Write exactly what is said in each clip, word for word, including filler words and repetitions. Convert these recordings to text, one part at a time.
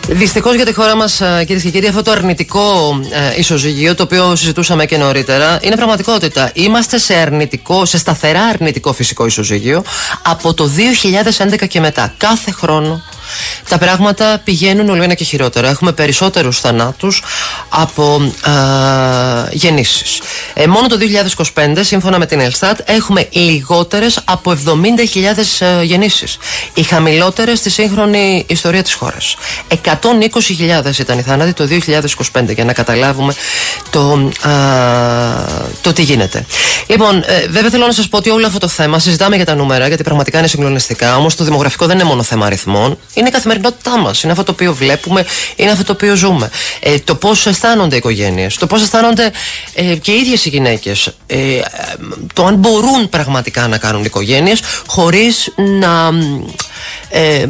Δυστυχώς για τη χώρα μας, κυρίες και κύριοι, αυτό το αρνητικό ε, ισοζύγιο, το οποίο συζητούσαμε και νωρίτερα, είναι πραγματικότητα. Είμαστε σε αρνητικό, σε σταθερά αρνητικό φυσικό ισοζύγιο από το δύο χιλιάδες έντεκα και μετά. Κάθε χρόνο τα πράγματα πηγαίνουν όλο ένα και χειρότερα. Έχουμε περισσότερους θανάτους από α, γεννήσεις. Ε, μόνο το δύο χιλιάδες είκοσι πέντε, σύμφωνα με την Ελστάτ, έχουμε λιγότερες από εβδομήντα χιλιάδες ε, γεννήσεις. Οι χαμηλότερες στη σύγχρονη ιστορία της χώρας. εκατόν είκοσι χιλιάδες ήταν οι θάνατοι το δύο χιλιάδες είκοσι πέντε, για να καταλάβουμε το, α, το τι γίνεται. Λοιπόν, ε, βέβαια θέλω να σας πω ότι όλο αυτό το θέμα, συζητάμε για τα νούμερα, γιατί πραγματικά είναι συγκλονιστικά, όμως το δημογραφικό δεν είναι μόνο θέμα αριθμών. Είναι η καθημερινότητά μας. Είναι αυτό το οποίο βλέπουμε, είναι αυτό το οποίο ζούμε. Ε, το πώς αισθάνονται οι οικογένειες, το πώς αισθάνονται ε, και οι ίδιες οι γυναίκες. Ε, το αν μπορούν πραγματικά να κάνουν οικογένειες χωρίς να. Ε,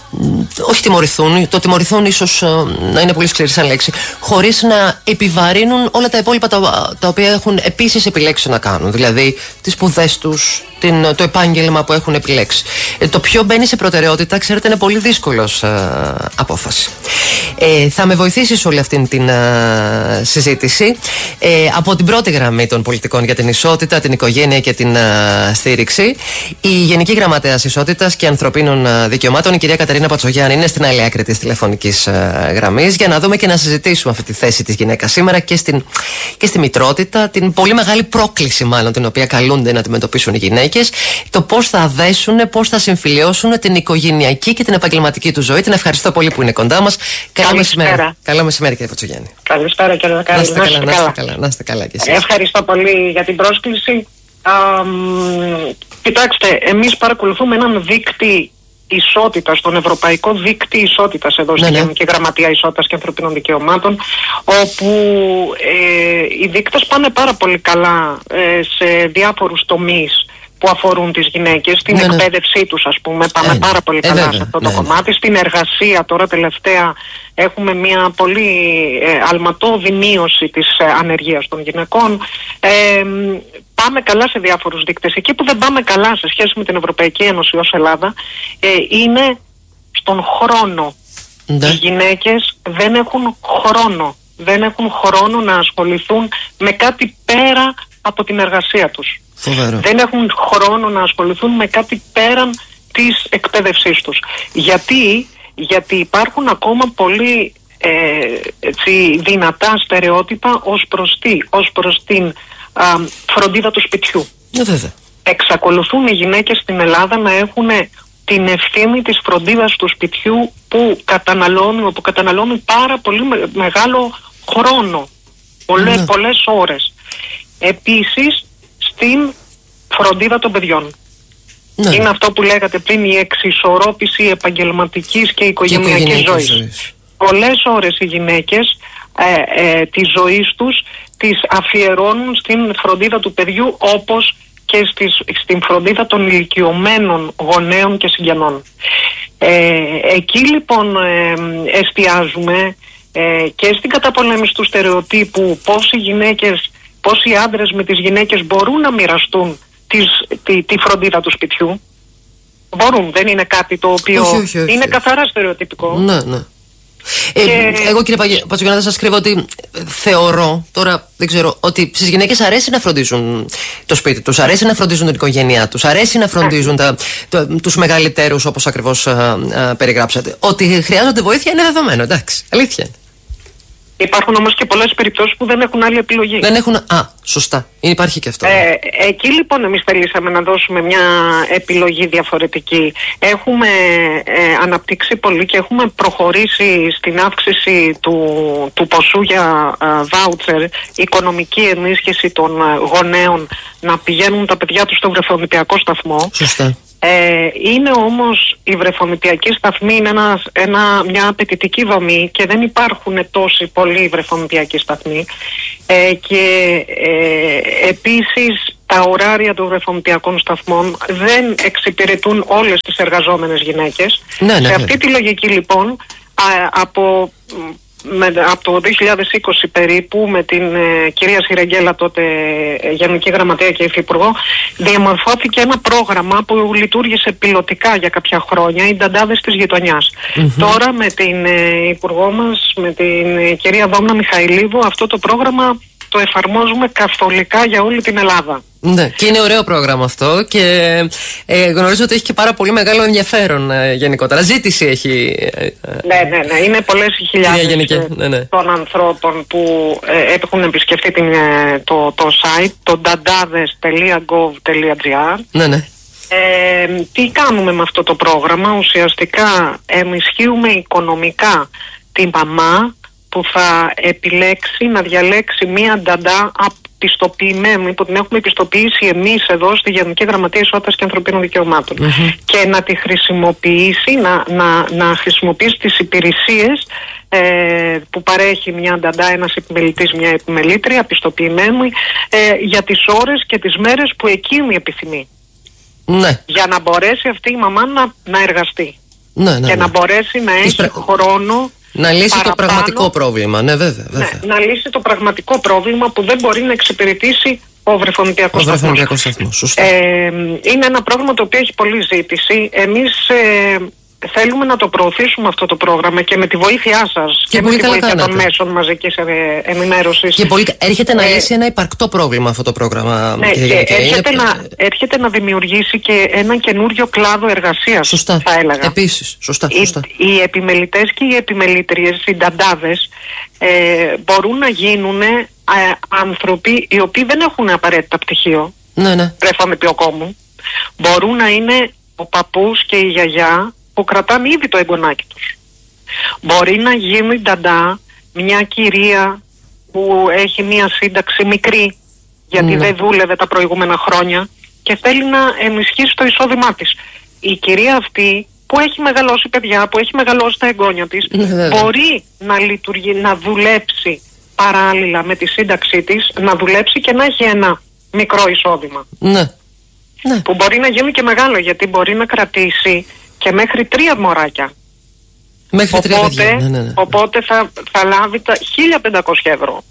όχι τιμωρηθούν, το τιμωρηθούν ίσως να είναι πολύ σκληρή σαν λέξη, χωρίς να επιβαρύνουν όλα τα υπόλοιπα τα, τα οποία έχουν επίσης επιλέξει να κάνουν. Δηλαδή τις σπουδές τους, την, το επάγγελμα που έχουν επιλέξει. Ε, το ποιο μπαίνει σε προτεραιότητα, ξέρετε, είναι πολύ δύσκολος ε, απόφαση. Ε, θα με βοηθήσει σε όλη αυτή την ε, συζήτηση ε, από την πρώτη γραμμή των πολιτικών για την ισότητα, την οικογένεια και την ε, στήριξη, η Γενική Γραμματέας Ισότητας και Ανθρωπίνων Δικαιωμάτων, η κυρία Κατερίνα Πατσογιάννη, είναι στην άλλη άκρη της τηλεφωνικής ε, γραμμής, για να δούμε και να συζητήσουμε αυτή τη θέση της γυναίκας σήμερα και, στην, και στη μητρότητα, την πολύ μεγάλη πρόκληση μάλλον την οποία καλούνται να αντιμετωπίσουν οι γυναίκες, το πώς θα δέσουν, πώς θα συμφιλιώσουν την οικογενειακή και την επαγγελματική του ζωή. Την ευχαριστώ πολύ που είναι κοντά μας. Καλό μεσημέρι. Καλό μεσημέρι, κύριε Πατσογιάννη. Καλησπέρα, κύριε Δακάρη. Να είστε καλά, να είστε καλά, να είστε καλά κι εσείς. Ευχαριστώ πολύ για την πρόσκληση. Α, κοιτάξτε, εμείς παρακολουθούμε έναν δείκτη ισότητας, τον Ευρωπαϊκό Δείκτη Ισότητας εδώ ναι, στη Γενική ναι. Γραμματεία Ισότητας και Ανθρωπίνων Δικαιωμάτων, όπου ε, οι δείκτες πάνε πάρα πολύ καλά ε, σε διάφορους τομείς που αφορούν τις γυναίκες, στην ναι, εκπαίδευσή ναι. τους, ας πούμε, πάμε ε, πάρα πολύ ε, καλά ε, σε αυτό ναι, το ναι. κομμάτι. Στην εργασία τώρα τελευταία έχουμε μια πολύ ε, αλματώδη μείωση της ε, ανεργίας των γυναικών. Ε, πάμε καλά σε διάφορους δείκτες. Εκεί που δεν πάμε καλά σε σχέση με την Ευρωπαϊκή Ένωση ως Ελλάδα ε, είναι στον χρόνο. Ναι. Οι γυναίκες δεν έχουν χρόνο. Δεν έχουν χρόνο να ασχοληθούν με κάτι πέρα από την εργασία τους. Φοβερό. Δεν έχουν χρόνο να ασχοληθούν με κάτι πέραν της εκπαίδευσής τους. Γιατί, γιατί υπάρχουν ακόμα πολύ ε, έτσι, δυνατά στερεότυπα ως προς τι, ως προς την α, φροντίδα του σπιτιού. Ναι, βέβαια. Εξακολουθούν οι γυναίκες στην Ελλάδα να έχουν την ευθύνη της φροντίδας του σπιτιού που καταναλώνουν, που καταναλώνουν πάρα πολύ με, μεγάλο χρόνο, πολλές, ναι. πολλές ώρες. Επίσης, στην φροντίδα των παιδιών. Ναι. Είναι αυτό που λέγατε πριν, η εξισορρόπηση επαγγελματικής και οικογενειακής ζωής. ζωής. Πολλές ώρες οι γυναίκες ε, ε, της ζωής τους τις αφιερώνουν στην φροντίδα του παιδιού, όπως και στις, στην φροντίδα των ηλικιωμένων γονέων και συγγενών. Ε, εκεί λοιπόν ε, εστιάζουμε ε, και στην καταπολέμηση του στερεοτύπου, πώς οι γυναίκες, πώς οι άντρες με τις γυναίκες μπορούν να μοιραστούν τις, τη, τη φροντίδα του σπιτιού. Μπορούν, δεν είναι κάτι το οποίο όχι, όχι, όχι, είναι όχι. καθαρά στερεοτυπικό. Ναι, ναι. Ε, και... Εγώ, κύριε Πατσογιάννη, δεν σας κρύβω ότι θεωρώ, τώρα δεν ξέρω, ότι στις γυναίκες αρέσει να φροντίζουν το σπίτι τους, αρέσει να φροντίζουν την οικογένειά τους, αρέσει να φροντίζουν τα, το, τους μεγαλύτερους, όπως ακριβώς α, α, περιγράψατε. Ότι χρειάζονται βοήθεια είναι δεδομένο, εντάξει, αλήθεια. Υπάρχουν όμως και πολλές περιπτώσεις που δεν έχουν άλλη επιλογή. Δεν έχουν. Α, σωστά. Υπάρχει και αυτό. Ε, εκεί λοιπόν εμείς θελήσαμε να δώσουμε μια επιλογή διαφορετική. Έχουμε ε, αναπτύξει πολύ και έχουμε προχωρήσει στην αύξηση του, του ποσού για βάουτσερ, οικονομική ενίσχυση των γονέων να πηγαίνουν τα παιδιά τους στο βρεφονιπιακό σταθμό. Σωστά. Ε, είναι όμως η βρεφονιπιακή σταθμή είναι ένα, ένα, μια απαιτητική δομή και δεν υπάρχουν τόσοι πολλοί βρεφονιπιακοί σταθμοί ε, και ε, επίσης τα ωράρια των βρεφονιπιακών σταθμών δεν εξυπηρετούν όλες τις εργαζόμενες γυναίκες. Ναι, ναι, σε αυτή τη λογική λοιπόν α, από με, από το δύο χιλιάδες είκοσι περίπου με την ε, κυρία Σιρεγγέλα, τότε ε, Γενική Γραμματέα και Υφυπουργό, διαμορφώθηκε ένα πρόγραμμα που λειτουργήσε πιλωτικά για κάποια χρόνια, οι νταντάδες της γειτονιάς. Mm-hmm. Τώρα με την ε, Υπουργό μας, με την ε, κυρία Δόμνα Μιχαηλίδου, αυτό το πρόγραμμα το εφαρμόζουμε καθολικά για όλη την Ελλάδα. Ναι, και είναι ωραίο πρόγραμμα αυτό και ε, γνωρίζω ότι έχει και πάρα πολύ μεγάλο ενδιαφέρον ε, γενικότερα. Ζήτηση έχει. Ε, ναι, ναι, ναι. Είναι πολλές οι χιλιάδες ε, ναι, ναι. των ανθρώπων που ε, έχουν επισκεφτεί την, ε, το, το site, το νταντάδες τελεία γκοβ τελεία τζι άρ. Ναι, ναι. Ε, τι κάνουμε με αυτό το πρόγραμμα? Ουσιαστικά ενισχύουμε οικονομικά την μαμά που θα επιλέξει να διαλέξει μία νταντά πιστοποιημένη, που την έχουμε πιστοποιήσει εμείς εδώ στη Γενική Γραμματεία Ισότητας και Ανθρωπίνων Δικαιωμάτων, mm-hmm. και να τη χρησιμοποιήσει, να, να, να χρησιμοποιήσει τις υπηρεσίες ε, που παρέχει μια νταντά, ένας επιμελητής, μια επιμελήτρια πιστοποιημένη, ε, για τις ώρες και τις μέρες που εκείνη επιθυμεί. Ναι. Για να μπορέσει αυτή η μαμά να, να εργαστεί. Ναι, ναι, και ναι. να μπορέσει να έχει πρα... χρόνο. Να λύσει παραπάνω, το πραγματικό πρόβλημα, ναι, βέβαια. βέβαια. Ναι, να λύσει το πραγματικό πρόβλημα που δεν μπορεί να εξυπηρετήσει ο βρεφονιπιακός σταθμός. Σωστά. Ε, είναι ένα πρόγραμμα το οποίο έχει πολλή ζήτηση. Εμείς ε, θέλουμε να το προωθήσουμε αυτό το πρόγραμμα και με τη βοήθειά σας και, και με τη βοήθεια κάνατε. των μέσων μαζικής ενημέρωσης. Και πολύ... έρχεται να ε, λύσει ένα υπαρκτό πρόβλημα αυτό το πρόγραμμα. Ναι, και και έρχεται, είναι... να, έρχεται να δημιουργήσει και ένα καινούριο κλάδο εργασίας. Σωστά. Θα έλεγα. Επίσης. Σωστά, σωστά. Οι, οι επιμελητές και οι επιμελήτριες, οι νταντάδες, ε, μπορούν να γίνουν ε, άνθρωποι οι οποίοι δεν έχουν απαραίτητα πτυχίο. Ναι, ναι. Βρεφονιπιοκόμου. Μπορούν να είναι ο παππούς και η γιαγιά που κρατάνε ήδη το εγγονάκι τους. Μπορεί να γίνει νταντά μια κυρία που έχει μια σύνταξη μικρή, γιατί mm. δεν δούλευε τα προηγούμενα χρόνια και θέλει να ενισχύσει το εισόδημά της. Η κυρία αυτή που έχει μεγαλώσει παιδιά, που έχει μεγαλώσει τα εγγόνια της, mm. μπορεί να λειτουργεί, να δουλέψει παράλληλα με τη σύνταξή της, να δουλέψει και να έχει ένα μικρό εισόδημα. Mm. Που μπορεί να γίνει και μεγάλο, γιατί μπορεί να κρατήσει και μέχρι τρία μωράκια. Μέχρι οπότε, τρία παιδιά. Ναι, ναι, ναι. Οπότε θα, θα λάβει τα χίλια πεντακόσια ευρώ.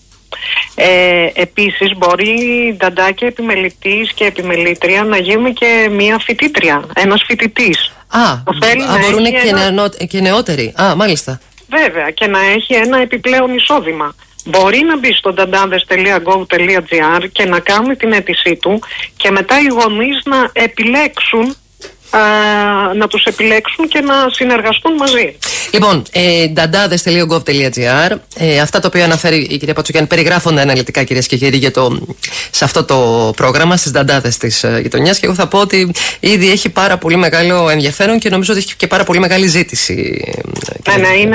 Ε, επίσης μπορεί νταντά και επιμελητής και επιμελήτρια να γίνει και μια φοιτήτρια, ένας φοιτητής. Α, α μπορούν και, ένα... νεο, και νεότεροι. Α, μάλιστα. Βέβαια, και να έχει ένα επιπλέον εισόδημα. Μπορεί να μπει στο νταντάδες τελεία γκοβ τελεία τζι άρ και να κάνει την αίτησή του και μετά οι γονείς να επιλέξουν, α, να τους επιλέξουν και να συνεργαστούν μαζί. Λοιπόν, ε, νταντάδες τελεία γκοβ τελεία τζι άρ, ε, αυτά τα οποία αναφέρει η κυρία Πατσουκιάννη περιγράφονται αναλυτικά, κυρίες και κύριοι, για το, σε αυτό το πρόγραμμα, στις νταντάδες της ε, γειτονιάς, και εγώ θα πω ότι ήδη έχει πάρα πολύ μεγάλο ενδιαφέρον και νομίζω ότι έχει και πάρα πολύ μεγάλη ζήτηση. Ναι, ναι, είναι,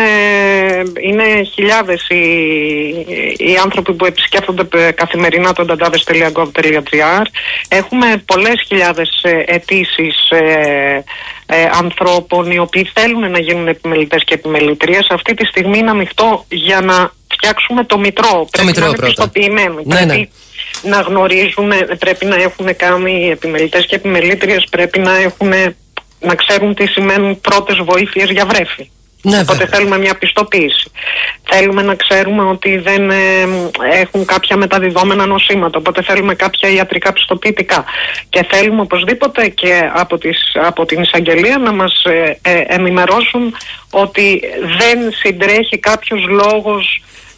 είναι χιλιάδες οι, οι άνθρωποι που επισκέφτονται καθημερινά το νταντάδες τελεία γκοβ τελεία τζι άρ. Έχουμε πολλές χιλιάδες αιτήσεις ε, ε, ανθρώπων οι οποίοι θέλουν να γίνουν επιμελητές και επιμελητρίες. Αυτή τη στιγμή είναι ανοιχτό για να φτιάξουμε το μητρό. Το πρέπει μητρό να είναι πιστοποιημένοι. Ναι, πρέπει ναι. να γνωρίζουν, πρέπει να έχουν κάνει επιμελητές και επιμελήτριες, πρέπει να, έχουν, να ξέρουν τι σημαίνουν πρώτες βοήθειες για βρέφη. Ναι, Οπότε βέβαια. θέλουμε μια πιστοποίηση. Θέλουμε να ξέρουμε ότι δεν ε, έχουν κάποια μεταδιδόμενα νοσήματα. Οπότε θέλουμε κάποια ιατρικά πιστοποιητικά. Και θέλουμε οπωσδήποτε και από, τις, από την εισαγγελία να μας ε, ε, ενημερώσουν ότι δεν συντρέχει κάποιος λόγος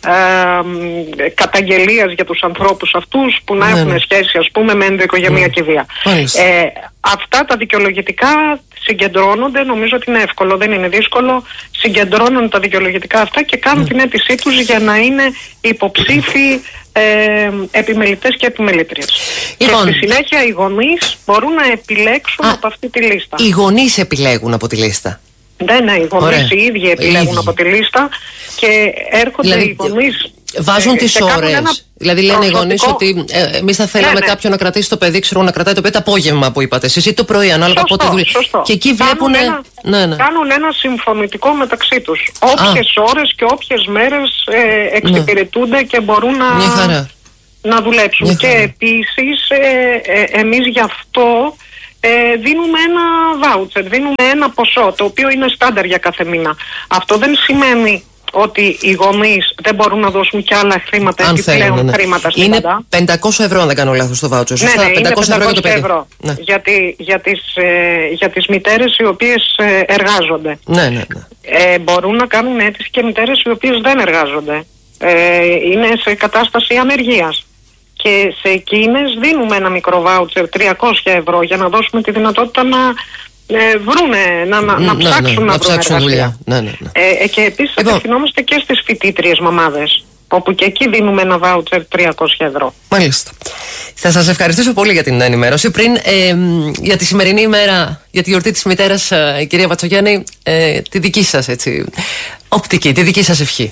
Ε, καταγγελίας για τους ανθρώπους αυτούς που να ναι, έχουν ναι. σχέση, ας πούμε, με ενδοοικογενειακή ναι. βία. Ε, αυτά τα δικαιολογητικά συγκεντρώνονται, νομίζω ότι είναι εύκολο, δεν είναι δύσκολο. Συγκεντρώνουν τα δικαιολογητικά αυτά και κάνουν ναι. την αίτησή τους για να είναι υποψήφοι ε, επιμελητές και επιμελήτριες. Λοιπόν, και στη συνέχεια οι γονείς μπορούν να επιλέξουν Α, από αυτή τη λίστα. Οι γονείς επιλέγουν από τη λίστα. Ναι, ναι, οι γονείς οι ίδιοι επιλέγουν ίδιοι. από τη λίστα και έρχονται δηλαδή, οι γονείς. Βάζουν ε, τις ώρες. Δηλαδή λένε οι γονείς ότι ε, εμείς θα θέλαμε ναι, ναι. κάποιον να κρατήσει το παιδί, ξέρω, να κρατάει το παιδί το απόγευμα που είπατε εσείς ή το πρωί, ανάλογα από ό,τι δουλεύει. Και εκεί βλέπουν. Ένα, ναι, ναι. Κάνουν ένα συμφωνητικό μεταξύ τους. Όποιες ώρες και όποιες μέρες ε, εξυπηρετούνται ναι. και μπορούν να, να δουλέψουν. Μια και επίσης ε, ε, εμείς γι' αυτό. Ε, δίνουμε ένα βάουτσερ, δίνουμε ένα ποσό το οποίο είναι στάνταρ για κάθε μήνα. Αυτό δεν σημαίνει ότι οι γονείς δεν μπορούν να δώσουν κι άλλα χρήματα, επιπλέον ναι, ναι. χρήματα στην είναι Κοντά. πεντακόσια ευρώ αν δεν κάνω λάθος το βάουτσερ. Ναι, ναι, πεντακόσια ευρώ, για, το παιδί. ευρώ ναι. για, τη, για, τις, ε, για τις μητέρες οι οποίες ε, εργάζονται. Ναι, ναι, ναι. Ε, μπορούν να κάνουν αίτηση και μητέρες οι οποίες δεν εργάζονται. Ε, είναι σε κατάσταση ανεργίας. Και σε εκείνες δίνουμε ένα μικρό βάουτσερ τριακόσια ευρώ για να δώσουμε τη δυνατότητα να ε, βρούνε, να, να, να ψάξουν ναι, ναι, να, να βρουν ψάξουν εργασία. Ναι, ναι, ναι. Ε, και επίσης λοιπόν, απευθυνόμαστε και στις φοιτήτριες μαμάδες, όπου και εκεί δίνουμε ένα βάουτσερ τριακόσια ευρώ. Μάλιστα. Θα σας ευχαριστήσω πολύ για την ενημέρωση. Πριν ε, για τη σημερινή ημέρα, για τη γιορτή της μητέρας, ε, κυρία Πατσογιάννη, ε, τη δική σας έτσι, οπτική, τη δική σας ευχή.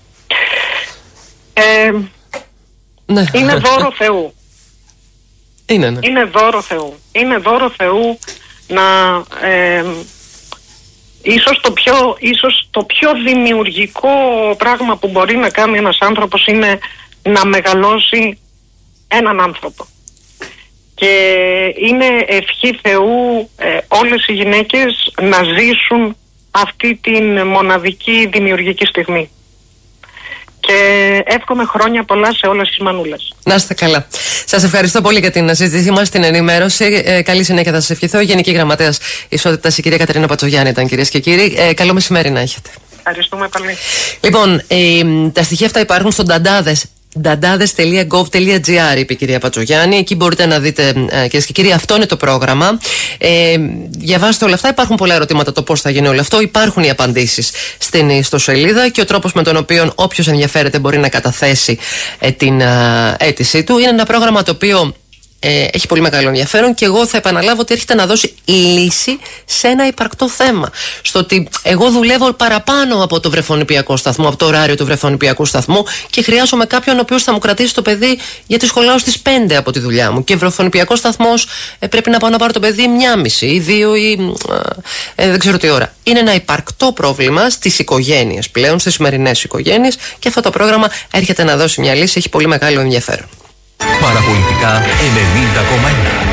Ε, ναι. Είναι δώρο Θεού. Είναι, ναι. Είναι δώρο Θεού. Είναι δώρο Θεού να... Ε, ίσως, το πιο, ίσως το πιο δημιουργικό πράγμα που μπορεί να κάνει ένας άνθρωπος είναι να μεγαλώσει έναν άνθρωπο. Και είναι ευχή Θεού ε, όλες οι γυναίκες να ζήσουν αυτή την μοναδική δημιουργική στιγμή. Και εύχομαι χρόνια πολλά σε όλες τις μανούλες. Να είστε καλά. Σας ευχαριστώ πολύ για την συζήτησή μας, την ενημέρωση. Ε, καλή συνέχεια θα σας ευχηθώ. Γενική Γραμματέας Ισότητας, η κυρία Κατερίνα Πατσογιάννη ήταν, κυρίες και κύριοι. Ε, καλό μεσημέρι να έχετε. Ευχαριστούμε πολύ. Λοιπόν, ε, τα στοιχεία αυτά υπάρχουν στον Νταντάδες. νταντάδες τελεία γκοβ τελεία τζι άρ, είπε η κυρία Πατσογιάννη. Εκεί μπορείτε να δείτε, ε, κυρίες και κύριοι, αυτό είναι το πρόγραμμα. Ε, διαβάστε όλα αυτά. Υπάρχουν πολλά ερωτήματα το πώς θα γίνει όλο αυτό. Υπάρχουν οι απαντήσεις στην ιστοσελίδα και ο τρόπος με τον οποίο όποιος ενδιαφέρεται μπορεί να καταθέσει ε, την ε, αίτησή του. Είναι ένα πρόγραμμα το οποίο Ε, έχει πολύ μεγάλο ενδιαφέρον και εγώ θα επαναλάβω ότι έρχεται να δώσει λύση σε ένα υπαρκτό θέμα. Στο ότι εγώ δουλεύω παραπάνω από το βρεφονιπιακό σταθμό, από το ωράριο του βρεφονιπιακού σταθμού και χρειάζομαι κάποιον ο οποίος θα μου κρατήσει το παιδί γιατί σχολάω στις πέντε από τη δουλειά μου. Και βρεφονιπιακός σταθμός ε, πρέπει να πάω να πάρω το παιδί μία μισή ή δύο ή ε, δεν ξέρω τι ώρα. Είναι ένα υπαρκτό πρόβλημα στις οικογένειες πλέον, στις σημερινές οικογένειες και αυτό το πρόγραμμα έρχεται να δώσει μια λύση. Έχει πολύ μεγάλο ενδιαφέρον. Παραπολιτικά ενενήντα κόμμα ένα.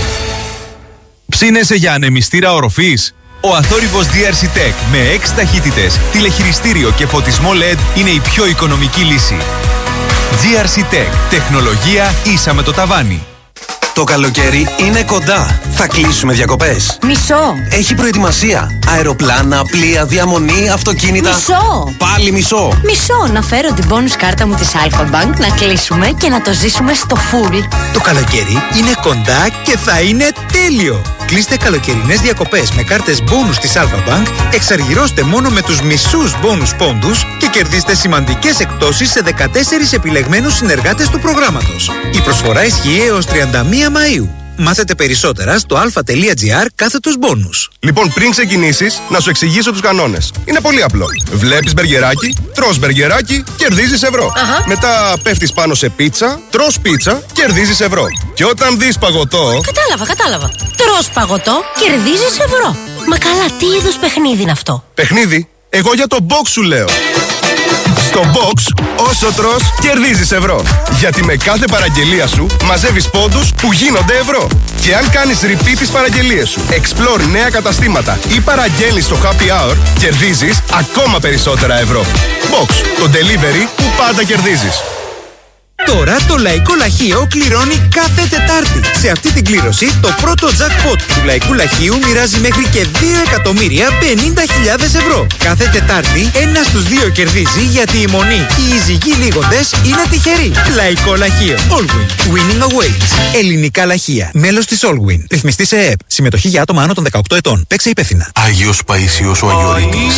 Ψήνεσαι για ανεμιστήρα οροφής? Ο αθόρυβος ντι αρ σι Tech με έξι ταχύτητες, τηλεχειριστήριο και φωτισμό ελ ι ντι είναι η πιο οικονομική λύση. τζι αρ σι Tech. Τεχνολογία ίσα με το ταβάνι. Το καλοκαίρι είναι κοντά. Θα κλείσουμε διακοπές. Μισό. Έχει προετοιμασία. Αεροπλάνα, πλοία, διαμονή, αυτοκίνητα. Μισό. Πάλι μισό. Μισό. Να φέρω την bonus κάρτα μου της Alpha Bank, να κλείσουμε και να το ζήσουμε στο full. Το καλοκαίρι είναι κοντά και θα είναι τέλειο. Κλείστε καλοκαιρινές διακοπές με κάρτες bonus της Alpha Bank, εξαργυρώστε μόνο με τους μισούς bonus πόντους και κερδίστε σημαντικές εκπτώσεις σε δεκατέσσερις επιλεγμένους συνεργάτες του προγράμματος. Η προσφορά ισχύει έως τριάντα μία Μαΐου. Μάθετε περισσότερα στο alpha.gr κάθετος bonus. Λοιπόν, πριν ξεκινήσεις, να σου εξηγήσω τους κανόνες. Είναι πολύ απλό. Βλέπεις μπεργκεράκι, τρως μπεργκεράκι, κερδίζεις ευρώ. Αχα. Μετά πέφτεις πάνω σε πίτσα, τρως πίτσα, κερδίζεις ευρώ. Και όταν δεις παγωτό... Κατάλαβα, κατάλαβα. Τρως παγωτό, κερδίζεις ευρώ. Μα καλά, τι είδους παιχνίδι είναι αυτό? Παιχνίδι? Εγώ για το box σου λέω. Στο box, όσο τρως, κερδίζεις ευρώ. Γιατί με κάθε παραγγελία σου μαζεύεις πόντους που γίνονται ευρώ. Και αν κάνεις repeat τις παραγγελίες σου, explore νέα καταστήματα ή παραγγέλνεις στο happy hour, κερδίζεις ακόμα περισσότερα ευρώ. Box, το delivery που πάντα κερδίζεις. Τώρα το Λαϊκό Λαχείο κληρώνει κάθε Τετάρτη. Σε αυτή την κλήρωση το πρώτο jackpot του Λαϊκού Λαχείου μοιράζει μέχρι και δύο εκατομμύρια πενήντα χιλιάδες ευρώ. Κάθε Τετάρτη ένας στους δύο κερδίζει γιατί η μονή και οι ζυγοί λίγοντες είναι τυχεροί. Λαϊκό Λαχείο. Allwin. Winning awaits. Ελληνικά Λαχεία. Μέλος της Allwin. Ρυθμιστή σε ΕΕΠ. Συμμετοχή για άτομα άνω των δεκαοκτώ ετών. Παίξε υπεύθυνα. Άγιος Παΐσιος ο Αγιορείτης.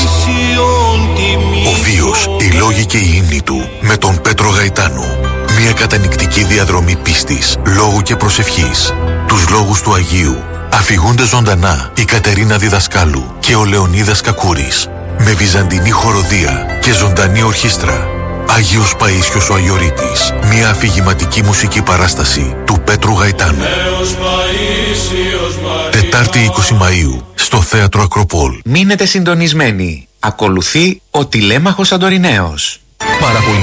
Ο βίος, οι λόγοι και οι ύμνοι του με τον Πέτρο Γαϊτάνου. Μια κατανυκτική διαδρομή πίστης, λόγου και προσευχής. Τους λόγους του Αγίου αφηγούνται ζωντανά η Κατερίνα Διδασκάλου και ο Λεωνίδας Κακούρης. Με βυζαντινή χοροδία και ζωντανή ορχήστρα. Άγιος Παΐσιος ο Αγιορείτης. Μια αφηγηματική μουσική παράσταση του Πέτρου Γαϊτάνου. Τετάρτη είκοσι Μαΐου στο Θέατρο Ακροπόλ. Μείνετε συντονισμένοι. Ακολουθεί ο Τηλέμαχος Σαντοριναίος.